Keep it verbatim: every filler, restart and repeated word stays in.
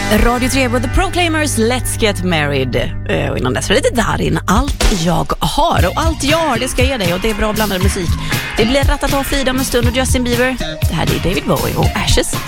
Radio tre with the Proclaimers, Let's Get Married. Uh, och innan dess var det lite Darin, Allt jag har. Och allt jag har, det ska jag ge dig. Och det är bra blandad musik. Det blir Ratata och Frida med stund och Justin Bieber. Det här är David Bowie och Ashes